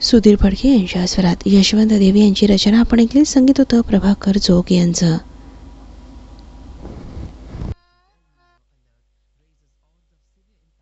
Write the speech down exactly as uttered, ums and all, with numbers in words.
सुधीर फडके यांच्या स्वरात यशवंत देवी यांची रचना आपण ऐकली. संगीत होतं प्रभाकर जोग यांचं.